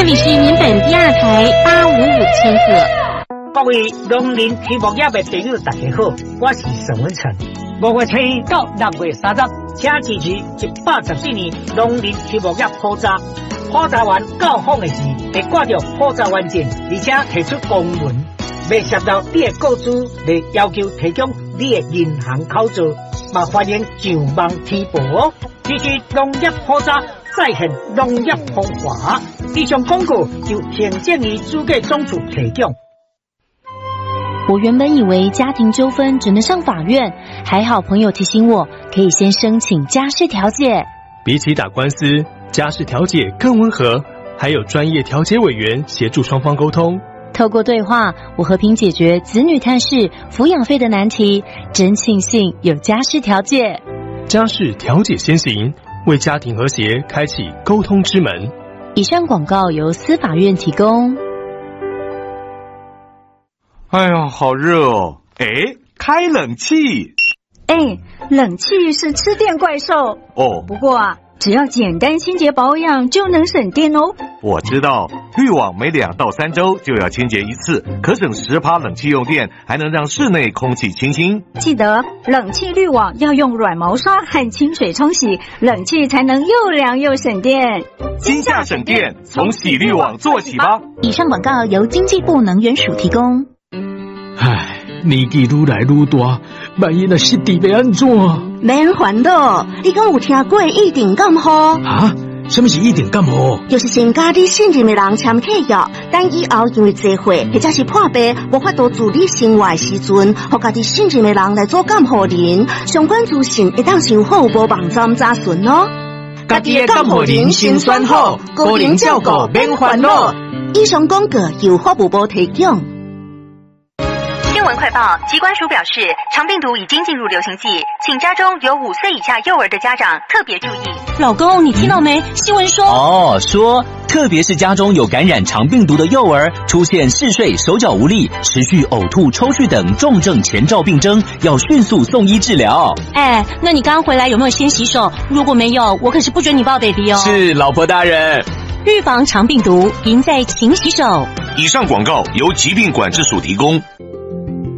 里是民本第2台855千赫。 各位农林畜牧业的朋友，大家好，我是沈文成。5月7日到6月30日，请支持114年农林畜牧业普查。普查完到访的时，会挂着普查完证，而且提出公文，未涉到你的个资，未要求提供你的银行口座，嘛欢迎上网提报哦。支持农业普查，再现农业风华。以上广告由行政院主计总处提供。 我原本以为家庭纠纷只能上法院，还好朋友提醒我，可以先申请家事调解。 比起打官司，家事调解更温和，还有专业调解委员协助双方沟通。 透过对话，我和平解决子女探视、抚养费的难题，真庆幸有家事调解。 家事调解先行，为家庭和谐开启沟通之门。 以上广告由司法院提供。 哎呀，好热哦！哎，开冷气。 哎，冷气是吃电怪兽哦。 不过啊，只要简单清洁保养就能省电哦。 我知道，滤网每2到3周就要清洁一次，可省10%冷气用电，还能让室内空气清新。 记得冷气滤网要用软毛刷和清水冲洗，冷气才能又凉又省电。 今夏省电，从洗滤网做起吧。 以上广告由经济部能源署提供。 唉，年纪愈来愈大，万一若失智要安怎？ 免烦恼，你敢有听过一定感冒？ 啊？什么是一定感冒？ 就是先甲你信任的人签契约，等以后因为聚会或者是破病无法度自理生活的时阵，互家己信任的人来做监护人，相关资讯会当先好无网站查询哦。 家己的监护人先选好，个人照顾免烦恼。 以上广告由法务部提供。 新闻快报，疾管署表示，肠病毒已经进入流行季，请家中有5岁以下幼儿的家长特别注意。 老公，你听到没？新闻说， 特别是家中有感染肠病毒的幼儿，出现嗜睡、手脚无力、持续呕吐、抽搐等重症前兆病征，要迅速送医治疗。 哎，那你刚回来有没有先洗手？如果没有，我可是不准你抱 baby 哦。 是，老婆大人。 预防肠病毒，赢在勤洗手。 以上广告由疾病管制署提供。